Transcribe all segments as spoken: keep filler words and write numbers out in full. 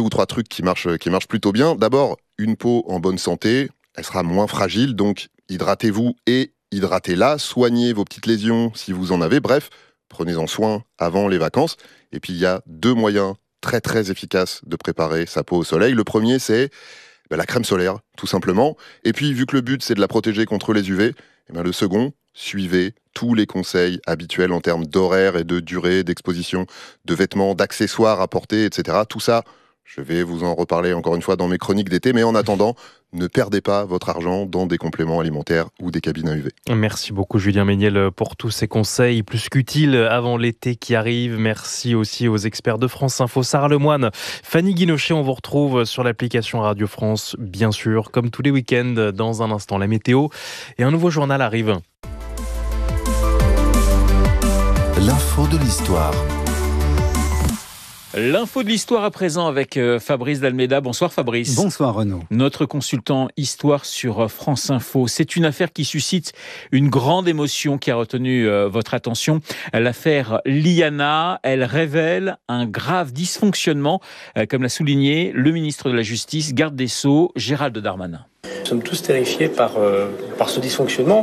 ou trois trucs qui marchent, qui marchent plutôt bien. D'abord, une peau en bonne santé, elle sera moins fragile, donc hydratez-vous et hydratez-la. Soignez vos petites lésions si vous en avez. Bref, prenez-en soin avant les vacances. Et puis, il y a deux moyens très très efficaces de préparer sa peau au soleil. Le premier, c'est ben, la crème solaire, tout simplement. Et puis, vu que le but, c'est de la protéger contre les U V, et ben, le second, suivez tous les conseils habituels en termes d'horaire et de durée d'exposition, de vêtements, d'accessoires à porter, et cetera. Tout ça, je vais vous en reparler encore une fois dans mes chroniques d'été, mais en attendant, ne perdez pas votre argent dans des compléments alimentaires ou des cabines à U V. Merci beaucoup Julien Méniel pour tous ces conseils plus qu'utiles avant l'été qui arrive. Merci aussi aux experts de France Info, Sarah Lemoine, Fanny Guinochet. On vous retrouve sur l'application Radio France, bien sûr, comme tous les week-ends. Dans un instant, la météo et un nouveau journal arrive. L'info de l'histoire. L'info de l'histoire à présent avec Fabrice Dalméda. Bonsoir Fabrice. Bonsoir Renaud. Notre consultant histoire sur France Info. C'est une affaire qui suscite une grande émotion qui a retenu votre attention. L'affaire Liana, elle révèle un grave dysfonctionnement, comme l'a souligné le ministre de la Justice, garde des Sceaux, Gérald Darmanin. Nous sommes tous terrifiés par, euh, par ce dysfonctionnement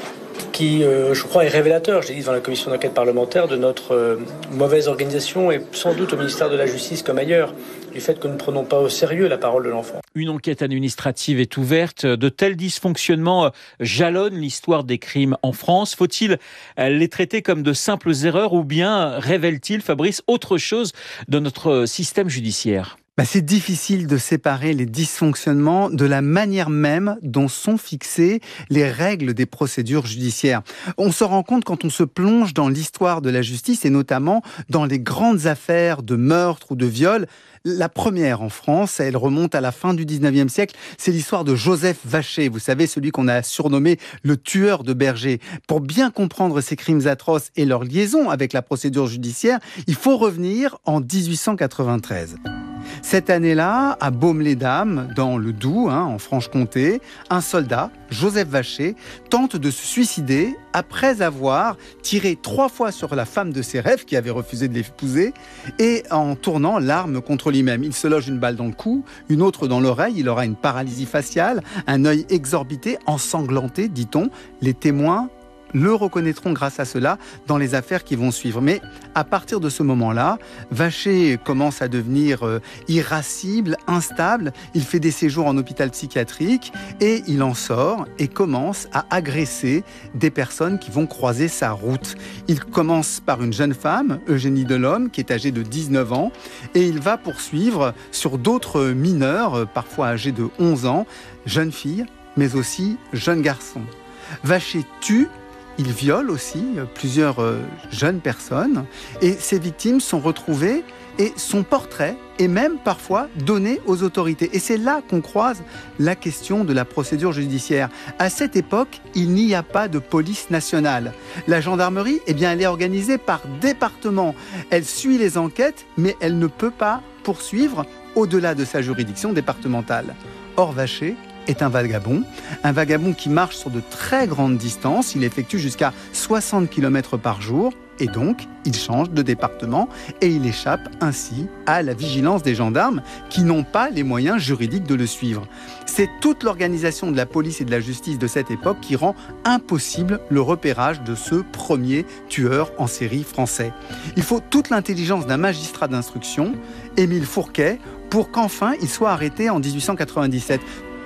qui, euh, je crois, est révélateur, je l'ai dit dans la commission d'enquête parlementaire, de notre euh, mauvaise organisation et sans doute au ministère de la Justice comme ailleurs, du fait que nous ne prenons pas au sérieux la parole de l'enfant. Une enquête administrative est ouverte. De tels dysfonctionnements jalonnent l'histoire des crimes en France. Faut-il les traiter comme de simples erreurs ou bien révèlent-ils, Fabrice, autre chose de notre système judiciaire ? Bah, c'est difficile de séparer les dysfonctionnements de la manière même dont sont fixées les règles des procédures judiciaires. On se rend compte quand on se plonge dans l'histoire de la justice et notamment dans les grandes affaires de meurtre ou de viol. La première en France, elle remonte à la fin du dix-neuvième siècle, c'est l'histoire de Joseph Vacher, vous savez, celui qu'on a surnommé le tueur de bergers. Pour bien comprendre ces crimes atroces et leur liaison avec la procédure judiciaire, il faut revenir en dix-huit cent quatre-vingt-treize. Cette année-là, à Baume-les-Dames, dans le Doubs, hein, en Franche-Comté, un soldat, Joseph Vacher, tente de se suicider après avoir tiré trois fois sur la femme de ses rêves, qui avait refusé de l'épouser, et en tournant l'arme contre lui-même. Il se loge une balle dans le cou, une autre dans l'oreille, il aura une paralysie faciale, un œil exorbité, ensanglanté, dit-on. Les témoins le reconnaîtront grâce à cela dans les affaires qui vont suivre. Mais à partir de ce moment-là, Vacher commence à devenir euh, irascible, instable. Il fait des séjours en hôpital psychiatrique et il en sort et commence à agresser des personnes qui vont croiser sa route. Il commence par une jeune femme, Eugénie Delhomme, qui est âgée de dix-neuf ans, et il va poursuivre sur d'autres mineurs, parfois âgés de onze ans, jeunes filles, mais aussi jeunes garçons. Vacher tue. Il viole aussi plusieurs euh, jeunes personnes et ces victimes sont retrouvées et son portrait est même parfois donné aux autorités. Et c'est là qu'on croise la question de la procédure judiciaire. À cette époque, il n'y a pas de police nationale. La gendarmerie, eh bien, elle est organisée par département. Elle suit les enquêtes, mais elle ne peut pas poursuivre au-delà de sa juridiction départementale. Or, Vacher est un vagabond, un vagabond qui marche sur de très grandes distances, il effectue jusqu'à soixante kilomètres par jour, et donc il change de département et il échappe ainsi à la vigilance des gendarmes qui n'ont pas les moyens juridiques de le suivre. C'est toute l'organisation de la police et de la justice de cette époque qui rend impossible le repérage de ce premier tueur en série français. Il faut toute l'intelligence d'un magistrat d'instruction, Émile Fourquet, pour qu'enfin il soit arrêté en dix-huit cent quatre-vingt-dix-sept.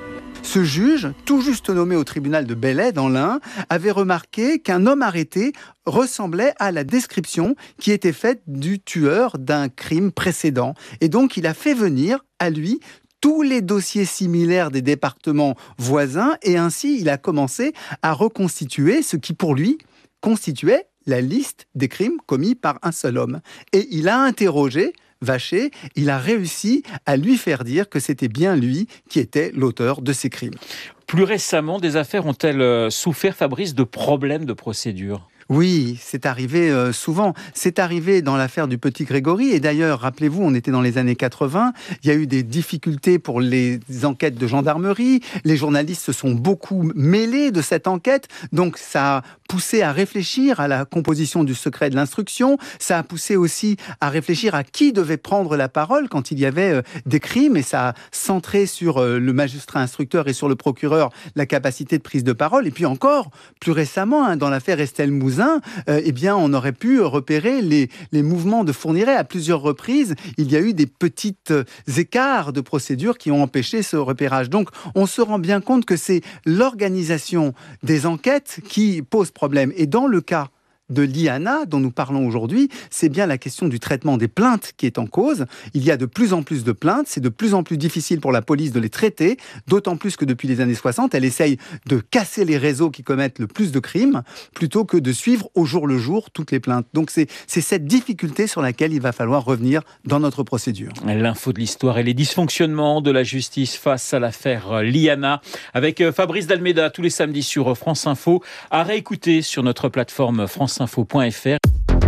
Ce juge, tout juste nommé au tribunal de Belley dans l'Ain, avait remarqué qu'un homme arrêté ressemblait à la description qui était faite du tueur d'un crime précédent. Et donc il a fait venir à lui tous les dossiers similaires des départements voisins et ainsi il a commencé à reconstituer ce qui pour lui constituait la liste des crimes commis par un seul homme. Et il a interrogé Vacher, il a réussi à lui faire dire que c'était bien lui qui était l'auteur de ces crimes. Plus récemment, des affaires ont-elles souffert, Fabrice, de problèmes de procédure ? Oui, c'est arrivé euh, souvent. C'est arrivé dans l'affaire du petit Grégory. Et d'ailleurs, rappelez-vous, on était dans les années quatre-vingts. Il y a eu des difficultés pour les enquêtes de gendarmerie. Les journalistes se sont beaucoup mêlés de cette enquête. Donc, ça a poussé à réfléchir à la composition du secret de l'instruction. Ça a poussé aussi à réfléchir à qui devait prendre la parole quand il y avait euh, des crimes. Et ça a centré sur euh, le magistrat instructeur et sur le procureur la capacité de prise de parole. Et puis encore, plus récemment, hein, dans l'affaire Estelle Mouzin, Euh, eh bien, on aurait pu repérer les, les mouvements de Fourniret. À plusieurs reprises, il y a eu des petits euh, écarts de procédure qui ont empêché ce repérage. Donc, on se rend bien compte que c'est l'organisation des enquêtes qui pose problème. Et dans le cas de l'I A N A, dont nous parlons aujourd'hui, c'est bien la question du traitement des plaintes qui est en cause. Il y a de plus en plus de plaintes, c'est de plus en plus difficile pour la police de les traiter, d'autant plus que depuis les années soixante, elle essaye de casser les réseaux qui commettent le plus de crimes, plutôt que de suivre au jour le jour toutes les plaintes. Donc c'est, c'est cette difficulté sur laquelle il va falloir revenir dans notre procédure. L'info de l'histoire et les dysfonctionnements de la justice face à l'affaire l'I A N A, avec Fabrice Dalméda tous les samedis sur France Info, à réécouter sur notre plateforme France info point f r.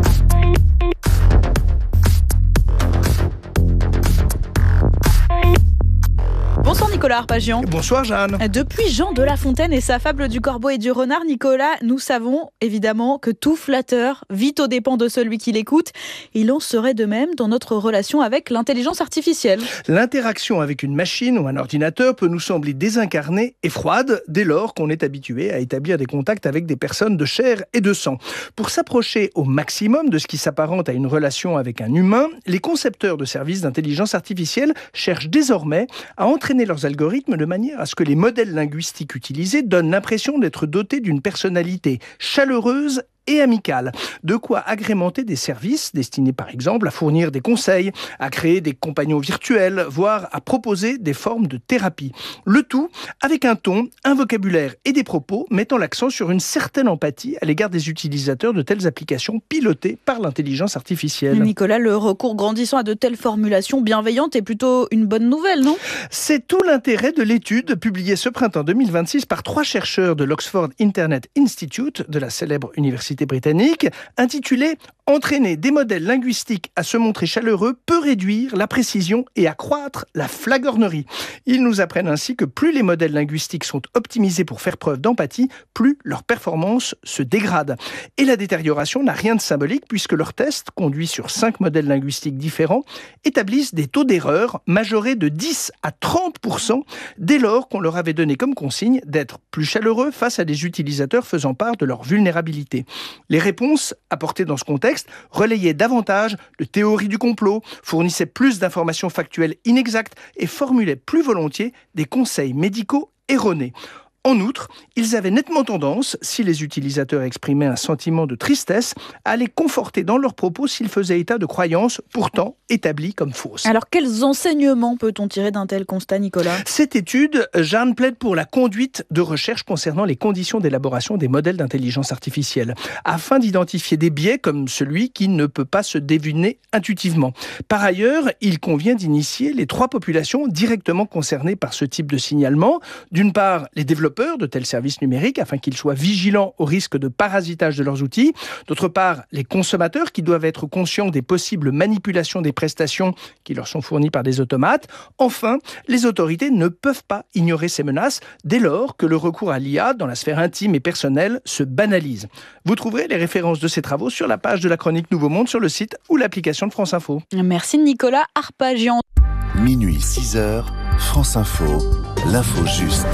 Bonsoir Nicolas Arpagian. Bonsoir Jeanne. Depuis Jean de La Fontaine et sa fable du corbeau et du renard, Nicolas, nous savons évidemment que tout flatteur vit aux dépens de celui qui l'écoute. Il en serait de même dans notre relation avec l'intelligence artificielle. L'interaction avec une machine ou un ordinateur peut nous sembler désincarnée et froide dès lors qu'on est habitué à établir des contacts avec des personnes de chair et de sang. Pour s'approcher au maximum de ce qui s'apparente à une relation avec un humain, les concepteurs de services d'intelligence artificielle cherchent désormais à entraîner leurs algorithmes de manière à ce que les modèles linguistiques utilisés donnent l'impression d'être dotés d'une personnalité chaleureuse et amicale. De quoi agrémenter des services destinés par exemple à fournir des conseils, à créer des compagnons virtuels, voire à proposer des formes de thérapie. Le tout avec un ton, un vocabulaire et des propos mettant l'accent sur une certaine empathie à l'égard des utilisateurs de telles applications pilotées par l'intelligence artificielle. Nicolas, le recours grandissant à de telles formulations bienveillantes est plutôt une bonne nouvelle, non ? C'est tout l'intérêt de l'étude publiée ce printemps deux mille vingt-six par trois chercheurs de l'Oxford Internet Institute, de la célèbre université britannique, intitulée « Entraîner des modèles linguistiques à se montrer chaleureux peut réduire la précision et accroître la flagornerie ». Ils nous apprennent ainsi que plus les modèles linguistiques sont optimisés pour faire preuve d'empathie, plus leur performance se dégrade. Et la détérioration n'a rien de symbolique puisque leurs tests, conduits sur cinq modèles linguistiques différents, établissent des taux d'erreur majorés de dix à trente pour cent dès lors qu'on leur avait donné comme consigne d'être plus chaleureux face à des utilisateurs faisant part de leur vulnérabilité. Les réponses apportées dans ce contexte relayaient davantage de théories du complot, fournissaient plus d'informations factuelles inexactes et formulaient plus volontiers des conseils médicaux erronés. En outre, ils avaient nettement tendance, si les utilisateurs exprimaient un sentiment de tristesse, à les conforter dans leurs propos s'ils faisaient état de croyances pourtant établies comme fausses. Alors, quels enseignements peut-on tirer d'un tel constat, Nicolas ? Cette étude, Jeanne, plaide pour la conduite de recherche concernant les conditions d'élaboration des modèles d'intelligence artificielle, afin d'identifier des biais comme celui qui ne peut pas se deviner intuitivement. Par ailleurs, il convient d'initier les trois populations directement concernées par ce type de signalement. D'une part, les développeurs de tels services numériques afin qu'ils soient vigilants au risque de parasitage de leurs outils. D'autre part, les consommateurs qui doivent être conscients des possibles manipulations des prestations qui leur sont fournies par des automates. Enfin, les autorités ne peuvent pas ignorer ces menaces dès lors que le recours à l'I A dans la sphère intime et personnelle se banalise. Vous trouverez les références de ces travaux sur la page de la chronique Nouveau Monde sur le site ou l'application de France Info. Merci Nicolas Arpagian. Minuit six heures, France Info, l'info juste.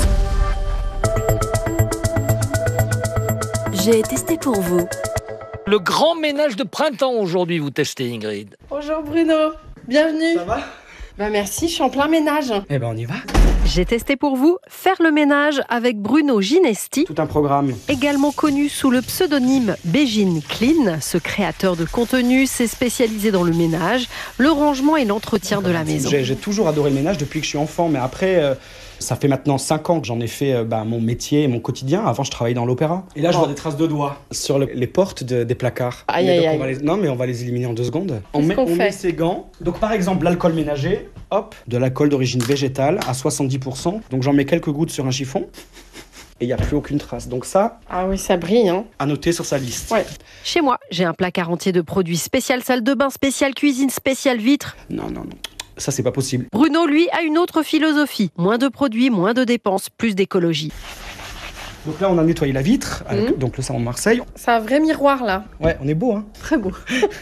J'ai testé pour vous. Le grand ménage de printemps aujourd'hui, vous testez Ingrid. Bonjour Bruno, bienvenue. Ça va ? Bah merci, je suis en plein ménage. Eh ben on y va. J'ai testé pour vous faire le ménage avec Bruno Ginesti. Tout un programme. Également connu sous le pseudonyme Bégine Clean, ce créateur de contenu s'est spécialisé dans le ménage, le rangement et l'entretien de la maison. J'ai, j'ai toujours adoré le ménage depuis que je suis enfant, mais après... Euh... Ça fait maintenant cinq ans que j'en ai fait euh, bah, mon métier et mon quotidien. Avant, je travaillais dans l'opéra. Et là, je vois des traces de doigts sur le, les portes de, des placards. Aïe, aïe, aïe. Les... Non, mais on va les éliminer en deux secondes. On, Qu'est-ce met, qu'on on fait met ses gants. Donc, par exemple, l'alcool ménager, hop, de l'alcool d'origine végétale à soixante-dix pour cent. Donc, j'en mets quelques gouttes sur un chiffon. et il n'y a plus aucune trace. Donc ça... Ah oui, ça brille, hein. À noter sur sa liste. Ouais. Chez moi, j'ai un placard entier de produits spécial salle de bain, spécial cuisine, spécial vitre. Non, non, non. Ça, c'est pas possible. Bruno, lui, a une autre philosophie. Moins de produits, moins de dépenses, plus d'écologie. Donc là, on a nettoyé la vitre, avec, mmh. donc le salon de Marseille. C'est un vrai miroir, là. Ouais, on est beau, hein. Très beau.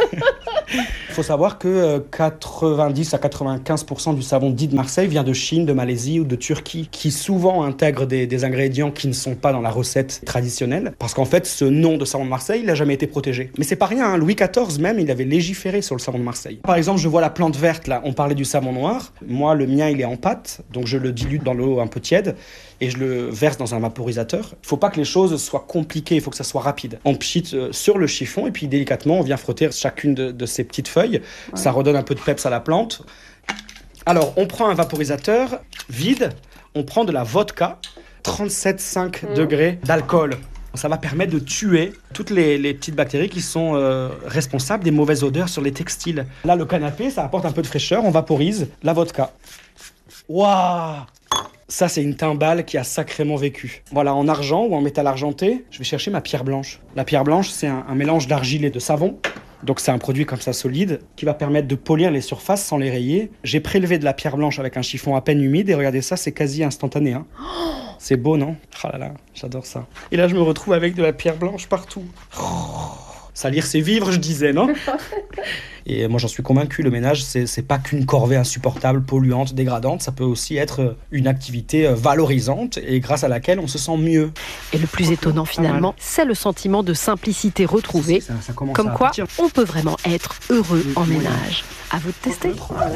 Il faut savoir que quatre-vingt-dix à quatre-vingt-quinze pour cent du savon dit de Marseille vient de Chine, de Malaisie ou de Turquie, qui souvent intègrent des, des ingrédients qui ne sont pas dans la recette traditionnelle. Parce qu'en fait, ce nom de savon de Marseille, il n'a jamais été protégé. Mais c'est pas rien, hein. Louis quatorze même, il avait légiféré sur le savon de Marseille. Par exemple, je vois la plante verte, là, on parlait du savon noir. Moi, le mien, il est en pâte, donc je le dilue dans l'eau un peu tiède et je le verse dans un vaporisateur. Il faut pas que les choses soient compliquées, il faut que ça soit rapide. On pchite euh, sur le chiffon et puis délicatement, on vient frotter chacune de, de ces petites feuilles. Ouais. Ça redonne un peu de peps à la plante. Alors, on prend un vaporisateur vide, on prend de la vodka, trente-sept virgule cinq mmh. degrés d'alcool. Ça va permettre de tuer toutes les, les petites bactéries qui sont euh, responsables des mauvaises odeurs sur les textiles. Là, le canapé, ça apporte un peu de fraîcheur, on vaporise la vodka. Waouh! Ça, c'est une timbale qui a sacrément vécu. Voilà, en argent ou en métal argenté, je vais chercher ma pierre blanche. La pierre blanche, c'est un, un mélange d'argile et de savon. Donc c'est un produit comme ça solide qui va permettre de polir les surfaces sans les rayer. J'ai prélevé de la pierre blanche avec un chiffon à peine humide et regardez ça, c'est quasi instantané. Hein. C'est beau, non? Oh là là, j'adore ça. Et là, je me retrouve avec de la pierre blanche partout. Oh. Salir, c'est vivre, je disais, non? Et moi, j'en suis convaincu, le ménage, c'est, c'est pas qu'une corvée insupportable, polluante, dégradante. Ça peut aussi être une activité valorisante et grâce à laquelle on se sent mieux. Et le plus étonnant, finalement, c'est le sentiment de simplicité retrouvé. Ça, ça Comme quoi, on peut vraiment être heureux en ménage. À vous de tester.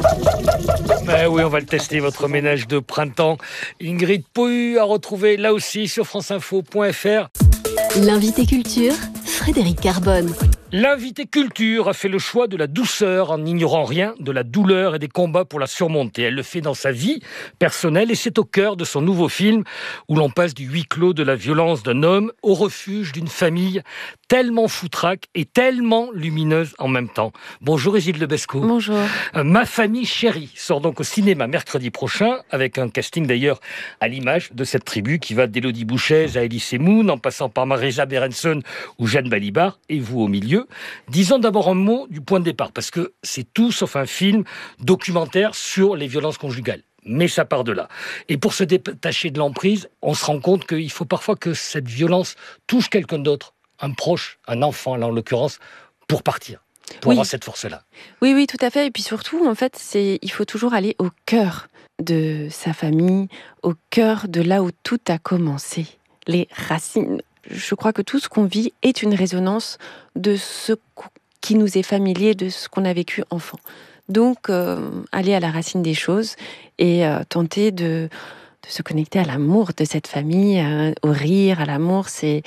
Ben oui, on va le tester, votre ménage de printemps. Ingrid Pohu à retrouver là aussi sur franceinfo point f r. L'invité culture, Frédéric Carbone. L'invité culture a fait le choix de la douceur en n'ignorant rien de la douleur et des combats pour la surmonter. Elle le fait dans sa vie personnelle et c'est au cœur de son nouveau film où l'on passe du huis clos de la violence d'un homme au refuge d'une famille tellement foutraque et tellement lumineuse en même temps. Bonjour Isilde Lebesco. Bonjour. Euh, Ma famille chérie sort donc au cinéma mercredi prochain avec un casting d'ailleurs à l'image de cette tribu qui va d'Élodie Bouchez à Elie Semoun en passant par Marisa Berenson ou Jeanne Balibar et vous au milieu. Disons d'abord un mot du point de départ, parce que c'est tout sauf un film documentaire sur les violences conjugales. Mais ça part de là. Et pour se détacher de l'emprise, on se rend compte qu'il faut parfois que cette violence touche quelqu'un d'autre, un proche, un enfant, là en l'occurrence, pour partir, pour oui. avoir cette force-là. Oui, oui, tout à fait. Et puis surtout, en fait, c'est, il faut toujours aller au cœur de sa famille, au cœur de là où tout a commencé, les racines. Je crois que tout ce qu'on vit est une résonance de ce qui nous est familier, de ce qu'on a vécu enfant. Donc, euh, aller à la racine des choses et euh, tenter de, de se connecter à l'amour de cette famille, euh, au rire, à l'amour, c'est,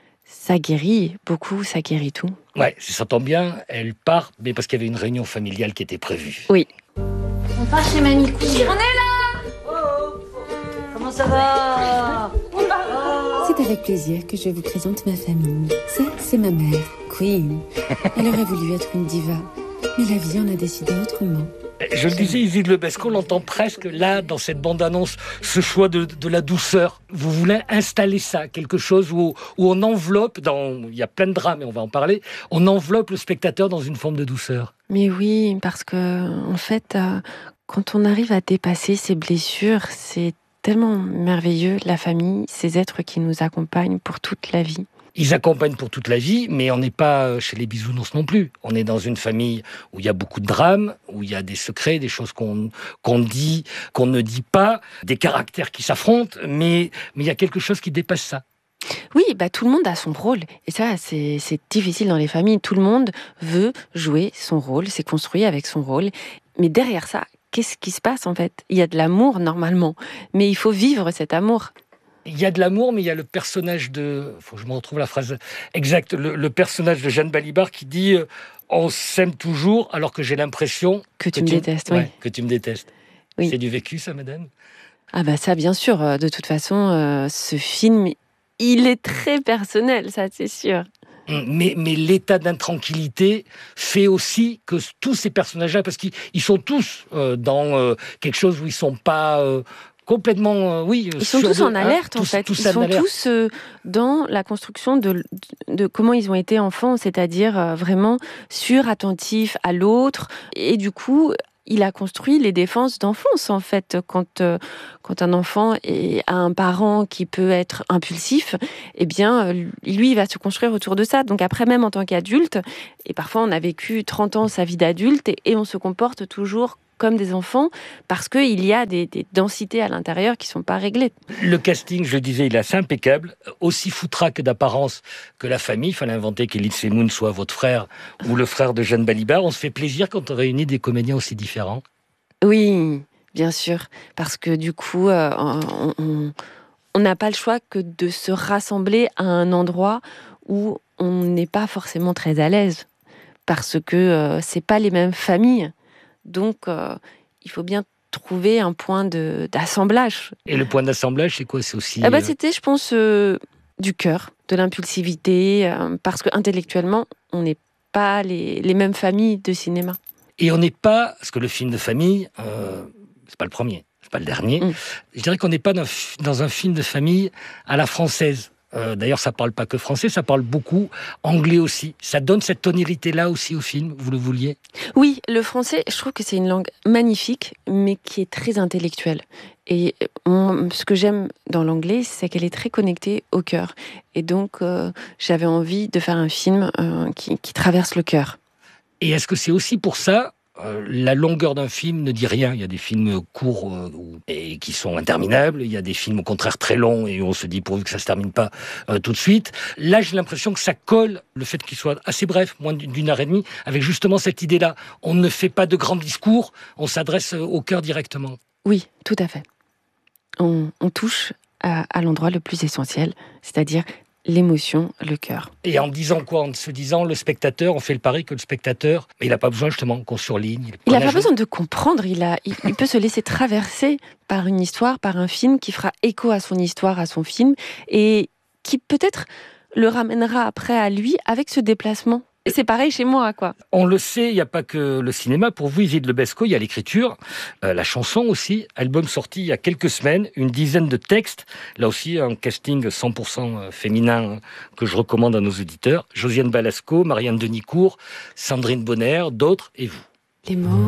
ça guérit beaucoup, ça guérit tout. Ouais, si ça tombe bien, elle part, mais parce qu'il y avait une réunion familiale qui était prévue. Oui. On part chez Mamie Queen. On est là. Oh, comment ça va? C'est avec plaisir que je vous présente ma famille. Ça, c'est ma mère, Queen. Elle aurait voulu être une diva, mais la vie en a décidé autrement. Je le disais, Isilde Lebesco, on l'entend presque là, dans cette bande-annonce, ce choix de, de la douceur. Vous voulez installer ça, quelque chose où, où on enveloppe, dans, il y a plein de drames et on va en parler, on enveloppe le spectateur dans une forme de douceur. Mais oui, parce que, en fait, euh, quand on arrive à dépasser ces blessures, c'est tellement merveilleux, la famille, ces êtres qui nous accompagnent pour toute la vie. Ils accompagnent pour toute la vie, mais on n'est pas chez les bisounours non plus. On est dans une famille où il y a beaucoup de drames, où il y a des secrets, des choses qu'on, qu'on dit, qu'on ne dit pas, des caractères qui s'affrontent, mais, mais il y a quelque chose qui dépasse ça. Oui, bah, tout le monde a son rôle. Et ça, c'est, c'est difficile dans les familles. Tout le monde veut jouer son rôle, c'est construit avec son rôle. Mais derrière ça, qu'est-ce qui se passe en fait? Il y a de l'amour normalement, mais il faut vivre cet amour. Il y a de l'amour, mais il y a le personnage de... Faut que je me retrouve la phrase exacte. Le, le personnage de Jeanne Balibar qui dit euh, « On s'aime toujours alors que j'ai l'impression... » Que tu que me tu... détestes, ouais, oui. Que tu me détestes. Oui. C'est du vécu, ça, madame? Ah bah ça, bien sûr. De toute façon, euh, ce film, il est très personnel, ça, c'est sûr. Mais, mais l'état d'intranquillité fait aussi que tous ces personnages-là, parce qu'ils ils sont tous euh, dans euh, quelque chose où ils ne sont pas... Euh, complètement, euh, oui. Ils sont tous de, en alerte, hein, en tous, fait. tous Ils sont alerte. tous euh, dans la construction de, de comment ils ont été enfants, c'est-à-dire euh, vraiment sur-attentifs à l'autre. Et du coup, il a construit les défenses d'enfance, en fait. Quand, euh, quand un enfant est, a un parent qui peut être impulsif, eh bien, euh, lui, il va se construire autour de ça. Donc après, même en tant qu'adulte, et parfois on a vécu trente ans sa vie d'adulte, et, et on se comporte toujours comme des enfants, parce qu'il y a des, des densités à l'intérieur qui ne sont pas réglées. Le casting, je le disais, il est assez impeccable, aussi foutraque d'apparence que la famille. Il fallait inventer qu'Elie Moon soit votre frère ou le frère de Jeanne Balibar. On se fait plaisir quand on réunit des comédiens aussi différents. Oui, bien sûr, parce que du coup, euh, on... on on n'a pas le choix que de se rassembler à un endroit où on n'est pas forcément très à l'aise, parce que euh, c'est pas les mêmes familles. Donc, euh, il faut bien trouver un point de, d'assemblage. Et le point d'assemblage, c'est quoi? C'est aussi... Ah bah, euh... c'était, je pense, euh, du cœur, de l'impulsivité, euh, parce qu'intellectuellement, on n'est pas les, les mêmes familles de cinéma. Et on n'est pas... Parce que le film de famille, euh, c'est pas le premier. Pas le dernier. Mmh. Je dirais qu'on n'est pas dans, dans un film de famille à la française. Euh, d'ailleurs, ça parle pas que français, ça parle beaucoup anglais aussi. Ça donne cette tonalité-là aussi au film, vous le vouliez? Oui, le français, je trouve que c'est une langue magnifique, mais qui est très intellectuelle. Et on, ce que j'aime dans l'anglais, c'est qu'elle est très connectée au cœur. Et donc, euh, j'avais envie de faire un film euh, qui, qui traverse le cœur. Et est-ce que c'est aussi pour ça Euh, la longueur d'un film ne dit rien. Il y a des films courts euh, et qui sont interminables. Il y a des films au contraire très longs et on se dit pourvu que ça se termine pas euh, tout de suite. Là, j'ai l'impression que ça colle, le fait qu'il soit assez bref, moins d'une heure et demie, avec justement cette idée-là. On ne fait pas de grands discours, on s'adresse au cœur directement. Oui, tout à fait. On, on touche à, à l'endroit le plus essentiel, c'est-à-dire l'émotion, le cœur. Et en disant quoi? En se disant, le spectateur, on fait le pari que le spectateur, il n'a pas besoin justement qu'on surligne. Il n'a pas besoin de comprendre, il, a, il, il peut se laisser traverser par une histoire, par un film qui fera écho à son histoire, à son film, et qui peut-être le ramènera après à lui avec ce déplacement. Et c'est pareil chez moi, quoi. On le sait, il n'y a pas que le cinéma. Pour vous, Isid Lebesco, il y a l'écriture, euh, la chanson aussi. Album sorti il y a quelques semaines, une dizaine de textes. Là aussi, un casting cent pour cent féminin que je recommande à nos auditeurs. Josiane Balasco, Marianne Denicourt, Sandrine Bonner, d'autres et vous. Les mots